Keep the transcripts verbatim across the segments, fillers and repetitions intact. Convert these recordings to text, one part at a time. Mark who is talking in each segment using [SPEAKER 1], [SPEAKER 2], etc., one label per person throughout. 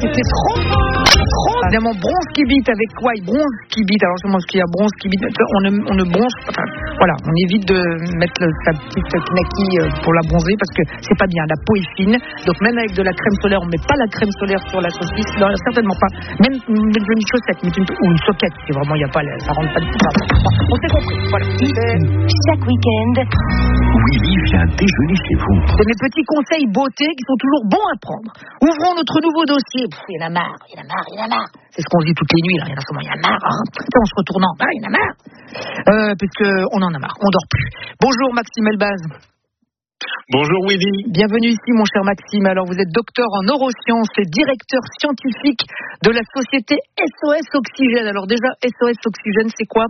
[SPEAKER 1] c'était trop, trop. Évidemment, bronze qui bite avec quoi? Bronze qui bite. Alors, je pense qu'il y a bronze qui bite. On ne, on ne bronze pas. Enfin, voilà, on évite de mettre le, sa petite knacky pour la bronzer parce que c'est pas bien. La peau est fine. Donc, même avec de la crème solaire, on met pas la crème solaire sur la saucisse. Non, certainement pas. Même une, une chaussette, une, ou une soquette. C'est vraiment, il n'y a pas, ça rentre pas du tout. On s'est compris. Voilà.
[SPEAKER 2] Chaque week-end,
[SPEAKER 3] Willy vient déjeuner chez vous.
[SPEAKER 1] C'est mes petits conseils beauté qui sont toujours bons à prendre. Ouvrons notre nouveau dossier. Pff, il y en a marre, il y en a marre, il y en a marre. C'est ce qu'on se dit toutes les nuits, là. Il y en a souvent, il y en a marre. Hein. En se retournant, bah, il y en a marre. Euh, parce qu'on en a marre, on dort plus. Bonjour Maxime Elbaz.
[SPEAKER 4] Bonjour Willy.
[SPEAKER 1] Bienvenue ici mon cher Maxime. Alors vous êtes docteur en neurosciences et directeur scientifique de la société S O S Oxygène. Alors déjà, S O S Oxygène, c'est quoi?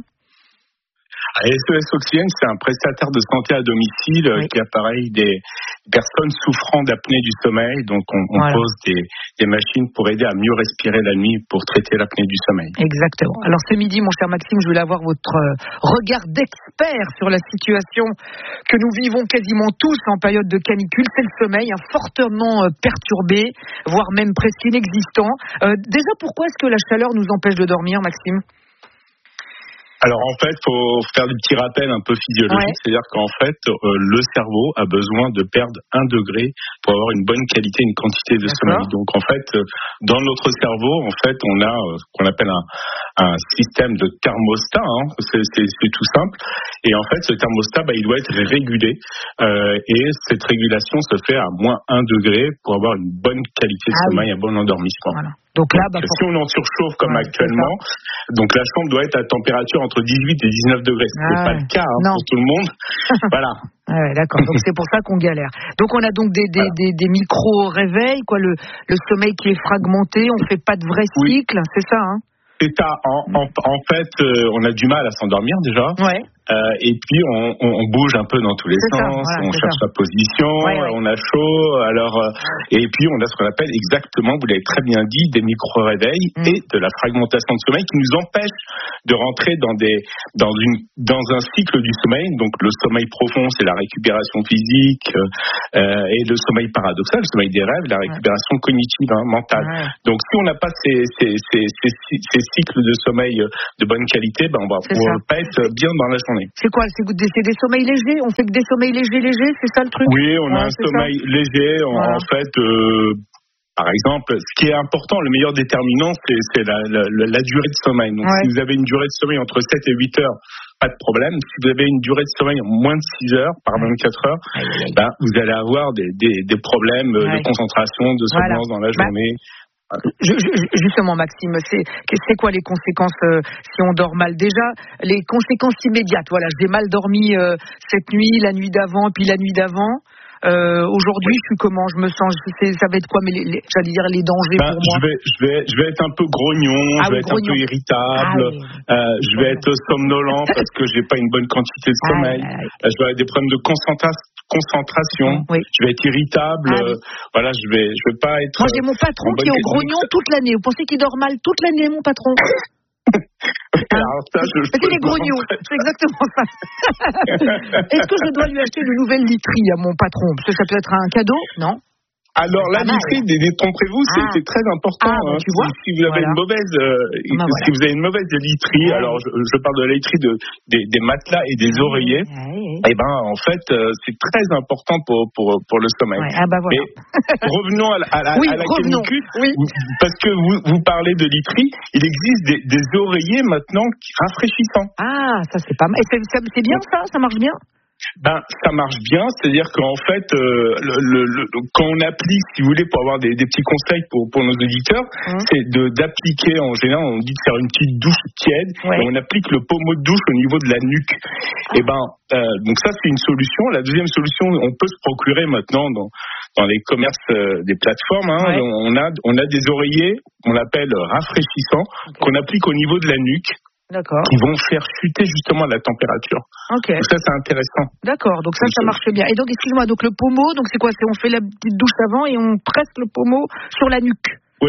[SPEAKER 4] S O S Oxygène, c'est un prestataire de santé à domicile oui. qui appareille des personnes souffrant d'apnée du sommeil. Donc, on, on voilà. pose des, des machines pour aider à mieux respirer la nuit pour traiter l'apnée du sommeil.
[SPEAKER 1] Exactement. Alors, ce midi, mon cher Maxime, je voulais avoir votre regard d'expert sur la situation que nous vivons quasiment tous en période de canicule. C'est le sommeil, hein, fortement perturbé, voire même presque inexistant. Euh, déjà, pourquoi est-ce que la chaleur nous empêche de dormir, Maxime ?
[SPEAKER 4] Alors en fait, il faut faire des petits rappels un peu physiologiques, ouais. c'est-à-dire qu'en fait, euh, le cerveau a besoin de perdre un degré pour avoir une bonne qualité, une quantité de D'accord. sommeil. Donc en fait, euh, dans notre cerveau, en fait, on a euh, ce qu'on appelle un, un système de thermostat, hein, c'est, c'est, c'est tout simple. Et en fait, ce thermostat, bah, il doit être régulé. Euh, et cette régulation se fait à moins un degré pour avoir une bonne qualité de ah, sommeil, oui. un bon endormissement. Voilà.
[SPEAKER 1] Donc là, bah,
[SPEAKER 4] si on en surchauffe comme ouais, actuellement, donc la chambre doit être à température entre dix-huit et dix-neuf degrés. Ce n'est ah, pas le cas hein, pour tout le monde. Voilà.
[SPEAKER 1] Ah ouais, d'accord. Donc c'est pour ça qu'on galère. Donc on a donc des, des, voilà. des, des micro-réveils, quoi, le, le sommeil qui est fragmenté, on ne fait pas de vrai
[SPEAKER 4] oui.
[SPEAKER 1] cycle, c'est ça, hein?
[SPEAKER 4] C'est ça. En, en, en fait, euh, on a du mal à s'endormir déjà.
[SPEAKER 1] Ouais.
[SPEAKER 4] Euh, et puis on, on, on bouge un peu dans tous les
[SPEAKER 1] c'est
[SPEAKER 4] sens,
[SPEAKER 1] ça, voilà,
[SPEAKER 4] on cherche
[SPEAKER 1] ça.
[SPEAKER 4] la position, ouais, ouais. on a chaud, alors euh, et puis on a ce qu'on appelle exactement, vous l'avez très bien dit, des micro-réveils mmh. et de la fragmentation de sommeil qui nous empêche de rentrer dans des dans une dans un cycle du sommeil. Donc le sommeil profond, c'est la récupération physique euh, et le sommeil paradoxal, le sommeil des rêves, la récupération ouais. cognitive, hein, mentale. Ouais. Donc si on n'a pas ces, ces, ces, ces, ces cycles de sommeil de bonne qualité, ben on va, on va pas être bien dans la journée.
[SPEAKER 1] C'est quoi? C'est des sommeils légers? On fait que des sommeils légers, légers, c'est ça le truc?
[SPEAKER 4] Oui, on a ouais, un sommeil ça. léger. En, voilà. en fait, euh, par exemple, ce qui est important, le meilleur déterminant, c'est, c'est la, la, la durée de sommeil. Donc, ouais. si vous avez une durée de sommeil entre sept et huit heures, pas de problème. Si vous avez une durée de sommeil en moins de six heures, par vingt-quatre heures, ouais. ben, vous allez avoir des, des, des problèmes ouais. de concentration, de somnolence voilà. dans la journée. Bah.
[SPEAKER 1] Je, je, justement, Maxime, c'est, c'est quoi les conséquences euh, si on dort mal? Déjà, les conséquences immédiates. Voilà, j'ai mal dormi euh, cette nuit, la nuit d'avant, puis la nuit d'avant. Euh, aujourd'hui, oui. je suis comment? Je me sens. C'est, ça va être quoi? Mais les, les, j'allais dire les dangers ben,
[SPEAKER 4] pour
[SPEAKER 1] moi.
[SPEAKER 4] Je vais, je vais, je vais être un peu grognon.
[SPEAKER 1] Ah,
[SPEAKER 4] je vais
[SPEAKER 1] oui,
[SPEAKER 4] être
[SPEAKER 1] grognon.
[SPEAKER 4] un peu irritable. Ah, oui. euh, je vais être somnolent parce que j'ai pas une bonne quantité de sommeil. Ah, oui. Je vais avoir des problèmes de concentration. concentration, oui. je vais être irritable, ah, oui. euh, voilà, je vais, je vais pas être.
[SPEAKER 1] Moi, j'ai mon patron qui est au grognon toute l'année. Vous pensez qu'il dort mal toute l'année, mon patron?
[SPEAKER 4] Alors ça, je, je
[SPEAKER 1] Parce qu'il est grognon, c'est exactement ça. Est-ce que je dois lui acheter une nouvelle literie à mon patron? Parce que ça peut être un cadeau, non?
[SPEAKER 4] Alors la literie, détrompez-vous, c'est, ah. c'est très important.
[SPEAKER 1] Ah, bah, tu
[SPEAKER 4] hein.
[SPEAKER 1] vois
[SPEAKER 4] si, si vous avez voilà. une mauvaise, euh, bah, voilà. si vous avez une mauvaise literie, ah, alors je, je parle de la literie de des, des matelas et des oreillers. Ah, oui. Et ben en fait, euh, c'est très important pour pour pour le sommeil.
[SPEAKER 1] Ouais, ah bah voilà.
[SPEAKER 4] Mais revenons à, à, à,
[SPEAKER 1] oui,
[SPEAKER 4] à la
[SPEAKER 1] revenons.
[SPEAKER 4] canicule,
[SPEAKER 1] oui.
[SPEAKER 4] parce que vous vous parlez de literie, il existe des, des oreillers maintenant qui rafraîchissants.
[SPEAKER 1] Ah, ça c'est pas mal. Et c'est, c'est bien ça, ça marche bien.
[SPEAKER 4] Ben, ça marche bien, c'est-à-dire qu'en fait, euh, le, le, le, quand on applique, si vous voulez, pour avoir des, des petits conseils pour, pour nos auditeurs, mmh. c'est de, d'appliquer, en général, on dit de faire une petite douche tiède, ouais. et on applique le pommeau de douche au niveau de la nuque. Ah. Et ben, euh, donc ça, c'est une solution. La deuxième solution, on peut se procurer maintenant dans, dans les commerces euh, des plateformes, hein, ouais. on a, on a des oreillers qu'on appelle rafraîchissants, okay. qu'on applique au niveau de la nuque.
[SPEAKER 1] D'accord.
[SPEAKER 4] Qui vont faire chuter justement la température.
[SPEAKER 1] Ok.
[SPEAKER 4] Donc ça, c'est intéressant.
[SPEAKER 1] D'accord. Donc ça, ça marche bien. Et donc, excuse-moi, donc le pommeau, donc c'est quoi? C'est on fait la petite douche avant et on presse le pommeau sur la nuque.
[SPEAKER 4] Oui.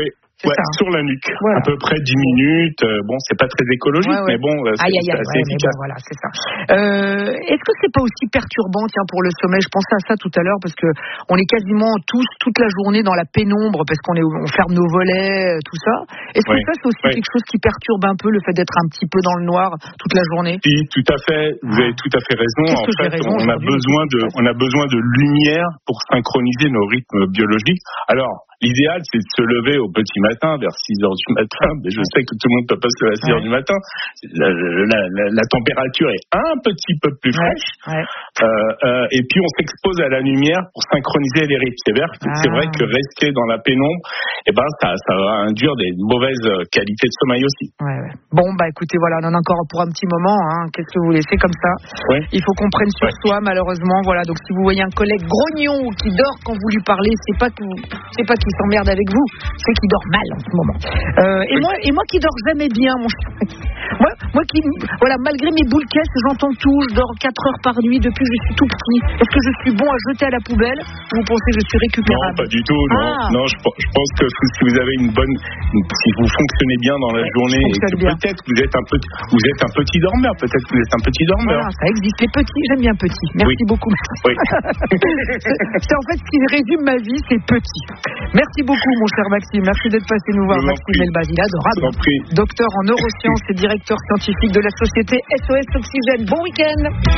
[SPEAKER 1] c'est
[SPEAKER 4] ouais,
[SPEAKER 1] ça.
[SPEAKER 4] Sur la nuque,
[SPEAKER 1] voilà.
[SPEAKER 4] À peu près dix minutes. Euh, bon, c'est pas très écologique, ouais, ouais. mais bon, c'est,
[SPEAKER 1] aïe, aïe,
[SPEAKER 4] c'est
[SPEAKER 1] aïe,
[SPEAKER 4] assez
[SPEAKER 1] ouais,
[SPEAKER 4] efficace.
[SPEAKER 1] Bon, voilà, c'est ça. Euh, est-ce que c'est pas aussi perturbant, tiens, pour le sommeil? Je pensais à ça tout à l'heure parce que on est quasiment tous toute la journée dans la pénombre parce qu'on est, on ferme nos volets, tout ça. Est-ce que ouais. ça, c'est aussi ouais. quelque chose qui perturbe un peu le fait d'être un petit peu dans le noir toute la journée?
[SPEAKER 4] Oui, tout à fait. Vous ah. avez tout à fait raison.
[SPEAKER 1] Qu'est-ce
[SPEAKER 4] en
[SPEAKER 1] que
[SPEAKER 4] fait,
[SPEAKER 1] j'ai raison
[SPEAKER 4] on a besoin de, on a besoin de lumière pour synchroniser nos rythmes biologiques. Alors, l'idéal, c'est de se lever au petit matin, vers six heures du matin. Mais je sais que tout le monde ne peut pas se lever à six heures ouais. du matin. La, la, la, la température est un petit peu plus fraîche. Ouais. Ouais. Euh, euh, et puis, on s'expose à la lumière pour synchroniser les rythmes. C'est vrai, ah. c'est vrai que rester dans la pénombre, eh ben, ça, ça va induire des mauvaises qualités de sommeil aussi.
[SPEAKER 1] Ouais, ouais. Bon, bah écoutez, voilà, on en a encore pour un petit moment. Hein. Qu'est-ce que vous voulez? C'est comme ça. Ouais. Il faut qu'on prenne sur ouais. soi, malheureusement. Voilà. Donc, si vous voyez un collègue grognon qui dort quand vous lui parlez, c'est pas que vous, c'est pas qu'il s'emmerde avec vous, c'est qu'il dort mal en ce moment. Euh, et oui. moi, et moi qui dors jamais bien, mon cher. moi, moi qui, voilà, malgré mes boules caisses, j'entends tout. Je dors quatre heures par nuit depuis que je suis tout petit. Est-ce que je suis bon à jeter à la poubelle? Vous pensez que je suis récupérable?
[SPEAKER 4] Non, pas du tout. Non, ah. non. Je, je pense que si vous avez une bonne, si vous fonctionnez bien dans la ouais, journée, et que bien. peut-être vous êtes un petit, vous êtes un petit dormeur. Peut-être que vous êtes un petit dormeur.
[SPEAKER 1] Voilà, ça existe. Les petits, j'aime bien petit. Merci
[SPEAKER 4] oui.
[SPEAKER 1] beaucoup.
[SPEAKER 4] Oui.
[SPEAKER 1] c'est, c'est en fait ce qui résume ma vie, c'est petit. Merci beaucoup, mon cher Maxime. Merci d'être passé nous voir. Maxime Elbaz, il est adorable. Docteur en neurosciences et directeur scientifique de la société S O S Oxygène. Bon week-end.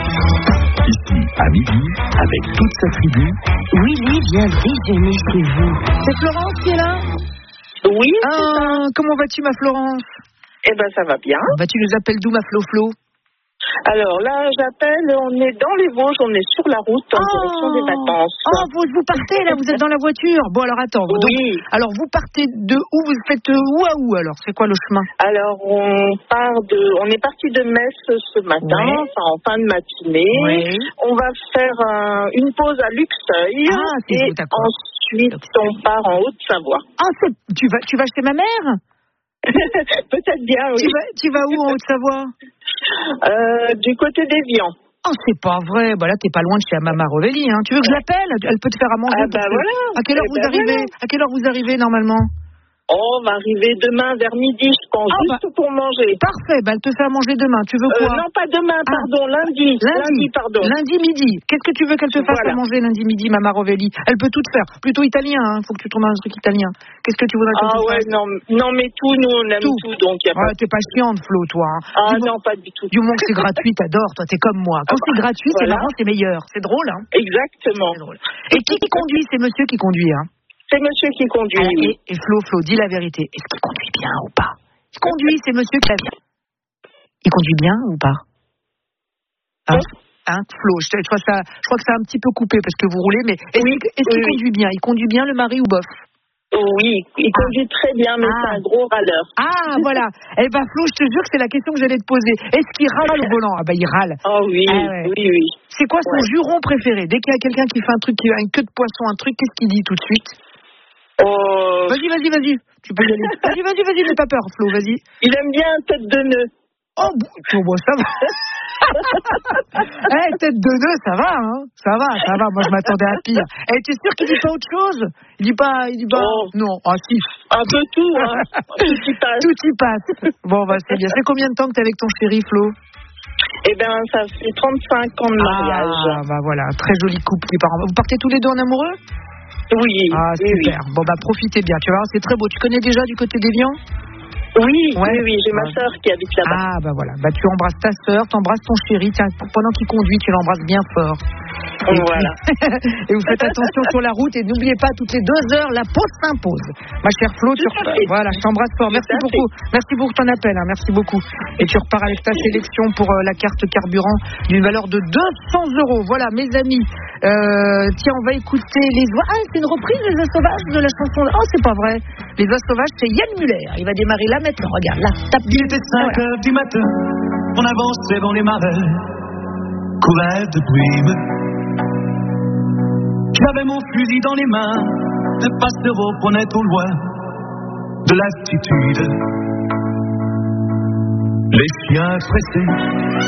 [SPEAKER 3] Ici, à midi, avec toute sa tribu,
[SPEAKER 2] Willy vient déjeuner chez vous.
[SPEAKER 1] C'est Florence qui est là?
[SPEAKER 5] Oui.
[SPEAKER 1] Ah, comment vas-tu, ma Florence?
[SPEAKER 5] Eh ben, ça va bien.
[SPEAKER 1] Bah, tu nous appelles d'où, ma Flo-Flo?
[SPEAKER 5] Alors là, j'appelle, on est dans les Vosges, on est sur la route en oh, direction des vacances.
[SPEAKER 1] Oh, vous, vous partez là, vous êtes dans la voiture. Bon, alors attends.
[SPEAKER 5] Oui.
[SPEAKER 1] Donc, alors, vous partez de où? Vous faites où à où alors? C'est quoi le chemin?
[SPEAKER 5] Alors, on part de, on est parti de Metz ce matin, ouais. enfin en fin de matinée. Ouais. On va faire un, une pause à Luxeuil
[SPEAKER 1] ah, c'est
[SPEAKER 5] et
[SPEAKER 1] beau,
[SPEAKER 5] ensuite on part en Haute-Savoie.
[SPEAKER 1] Ah, c'est, tu vas, tu vas chez ma mère?
[SPEAKER 5] Peut-être bien, oui.
[SPEAKER 1] Tu vas, tu vas où en Haute-Savoie?
[SPEAKER 5] Euh, du côté d'Évian.
[SPEAKER 1] Oh, c'est pas vrai. Bah là, t'es pas loin de chez Mama Rovelli. Hein. Tu veux que je l'appelle? Elle peut te faire à manger.
[SPEAKER 5] Ah bah voilà.
[SPEAKER 1] À quelle heure
[SPEAKER 5] eh
[SPEAKER 1] vous
[SPEAKER 5] ben
[SPEAKER 1] arrivez?
[SPEAKER 5] voilà.
[SPEAKER 1] À quelle heure vous arrivez normalement?
[SPEAKER 5] Oh, on va arriver demain vers midi, je pense, ah, juste bah, pour manger.
[SPEAKER 1] Parfait, bah, elle te fait à manger demain. Tu veux quoi?
[SPEAKER 5] euh, Non, pas demain, pardon, ah. lundi. lundi. Lundi, pardon.
[SPEAKER 1] Lundi midi. Qu'est-ce que tu veux qu'elle te fasse voilà. à manger lundi midi, Mama Rovelli? Elle peut tout te faire. Plutôt italien, hein. Faut que tu tournes un truc italien. Qu'est-ce que tu voudrais qu'elle
[SPEAKER 5] ah,
[SPEAKER 1] te
[SPEAKER 5] ouais,
[SPEAKER 1] fasse?
[SPEAKER 5] non, non, mais tout, nous, on aime tout, tout donc y a
[SPEAKER 1] ouais,
[SPEAKER 5] pas...
[SPEAKER 1] T'es pas chiante, Flo, toi. Hein.
[SPEAKER 5] Ah
[SPEAKER 1] du
[SPEAKER 5] non,
[SPEAKER 1] mo-
[SPEAKER 5] pas du tout.
[SPEAKER 1] Du moment que c'est gratuit, t'adores, toi, t'es comme moi. Quand ah, c'est gratuit, voilà. c'est marrant, c'est meilleur. C'est drôle, hein.
[SPEAKER 5] Exactement.
[SPEAKER 1] C'est drôle. Et qui, qui conduit? C'est monsieur qui conduit, hein.
[SPEAKER 5] C'est monsieur qui conduit.
[SPEAKER 1] Ah, et, et Flo, Flo, dis la vérité. Est-ce qu'il conduit bien ou pas? Il conduit, c'est monsieur qui la vient. Il conduit bien ou pas? Hein, hein Flo, je, je, crois que ça, je crois que ça a un petit peu coupé parce que vous roulez, mais est-ce, oui, est-ce qu'il oui. conduit bien? Il conduit bien le mari ou bof?
[SPEAKER 5] Oui, il conduit ah. très bien, mais ah. c'est un gros râleur.
[SPEAKER 1] Ah, voilà. Eh ben Flo, je te jure que c'est la question que j'allais te poser. Est-ce qu'il râle au volant? Ah ben il râle.
[SPEAKER 5] Oh oui, ah, ouais. oui, oui.
[SPEAKER 1] C'est quoi son ouais. juron préféré? Dès qu'il y a quelqu'un qui fait un truc, qui a une queue de poisson, un truc, qu'est-ce qu'il dit tout de suite?
[SPEAKER 5] Oh.
[SPEAKER 1] Vas-y, vas-y, vas-y. Tu peux y aller. Vas-y, vas-y, vas-y, n'aie pas peur, Flo, vas-y.
[SPEAKER 5] Il aime bien tête de nœud.
[SPEAKER 1] Oh, bon, bon ça va. Eh, hey, tête de nœud, ça va, hein. Ça va, ça va. Moi, je m'attendais à pire. Eh, hey, t'es sûr qu'il dit pas autre chose? Il dit pas, il dit pas.
[SPEAKER 5] Oh.
[SPEAKER 1] Non, ah si.
[SPEAKER 5] Un peu tout, hein. Tout y passe.
[SPEAKER 1] Tout y passe. Bon, bah, c'est bien. C'est combien de temps que t'es avec ton chéri, Flo?
[SPEAKER 5] Eh ben, ça fait trente-cinq ans de mariage.
[SPEAKER 1] Ah, bah voilà. Très joli couple, les parents. Vous partez tous les deux en amoureux?
[SPEAKER 5] Oui.
[SPEAKER 1] Ah, super.
[SPEAKER 5] Oui.
[SPEAKER 1] Bon, bah, profitez bien. Tu vas voir, c'est très beau. Tu connais déjà du côté d'Évian?
[SPEAKER 5] Oui,
[SPEAKER 1] ouais.
[SPEAKER 5] oui, oui, j'ai ma sœur qui habite là-bas.
[SPEAKER 1] Ah, bah voilà. Bah, tu embrasses ta sœur, tu embrasses ton chéri. Tiens, pendant qu'il conduit, tu l'embrasses bien fort.
[SPEAKER 5] Et voilà.
[SPEAKER 1] Et vous faites attention sur la route et n'oubliez pas, toutes les deux heures, la pause s'impose. Ma chère Flo, tu repars. Voilà, je t'embrasse fort. Merci beaucoup. Merci pour ton appel. Hein. Merci beaucoup. Et tu repars avec ta sélection pour euh, la carte carburant d'une valeur de deux cents euros. Voilà, mes amis. Euh, tiens, on va écouter les oies. Ah, c'est une reprise des oies sauvages de la chanson. Oh, c'est pas vrai. Les oies sauvages, c'est Yann Muller. Il va démarrer là maintenant. Regarde, là. Tape.
[SPEAKER 6] Il était cinq voilà. heures du matin. On avançait dans les marais, couverts de brume. J'avais mon fusil dans les mains, le passereau prenait au loin de l'altitude. Les chiens pressés